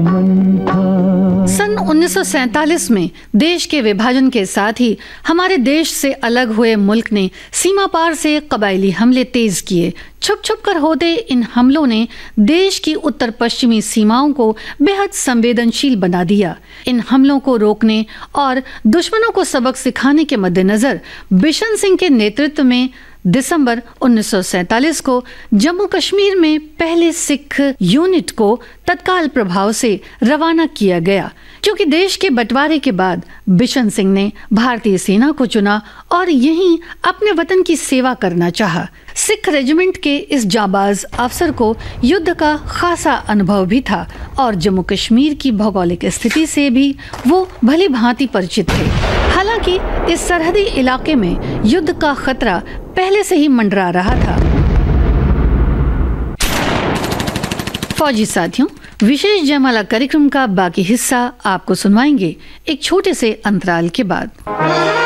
सन 1947 में देश के विभाजन के साथ ही हमारे देश से अलग हुए मुल्क ने सीमा पार से कबायली हमले तेज किए। छुप छुप कर होते इन हमलों ने देश की उत्तर पश्चिमी सीमाओं को बेहद संवेदनशील बना दिया। इन हमलों को रोकने और दुश्मनों को सबक सिखाने के मद्देनजर बिशन सिंह के नेतृत्व में दिसंबर 1947 को जम्मू कश्मीर में पहले सिख यूनिट को तत्काल प्रभाव से रवाना किया गया, क्योंकि देश के बंटवारे के बाद बिशन सिंह ने भारतीय सेना को चुना और यहीं अपने वतन की सेवा करना चाहा। सिख रेजिमेंट के इस जाबाज अफसर को युद्ध का खासा अनुभव भी था और जम्मू कश्मीर की भौगोलिक स्थिति से भी वो भली भांति परिचित थे। हालांकि इस सरहदी इलाके में युद्ध का खतरा पहले से ही मंडरा रहा था। फौजी साथियों, विशेष जयमाला कार्यक्रम का बाकी हिस्सा आपको सुनवाएंगे एक छोटे से अंतराल के बाद।